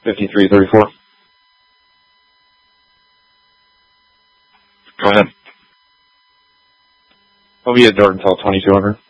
5334. Go ahead. I'll be at Dardental 2200.